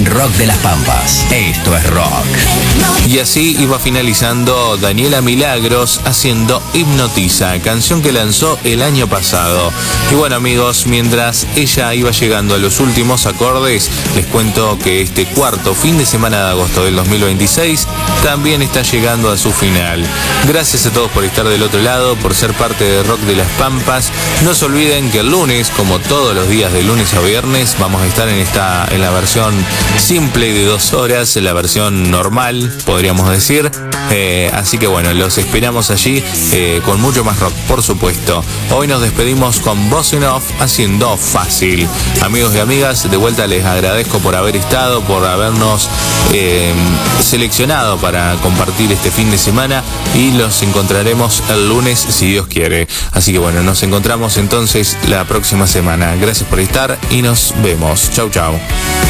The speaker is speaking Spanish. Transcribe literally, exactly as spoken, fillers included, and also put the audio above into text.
Rock de las Pampas. Esto es rock. Y así iba finalizando Daniela Milagros haciendo Hipnotiza, canción que lanzó el año pasado. Y bueno amigos, mientras ella iba llegando a los últimos acordes, les cuento que este cuarto fin de semana de agosto del dos mil veintiséis también está llegando a su final. Gracias a todos por estar del otro lado, por ser parte de Rock de las Pampas. No se olviden que el lunes, como todos los días de lunes a viernes, vamos a estar en esta en la versión simple de dos horas, en la versión normal, podríamos decir. Eh, así que bueno, los esperamos allí eh, con mucho más rock, por supuesto. Hoy nos despedimos con Bossing Off haciendo Fácil. Amigos y amigas, de vuelta les agradezco por haber estado, por habernos eh, seleccionado para compartir este fin de semana, y los encontraremos el lunes si Dios quiere. Así que bueno, nos encontramos entonces la próxima semana. Gracias por estar y nos vemos. Chau, chau.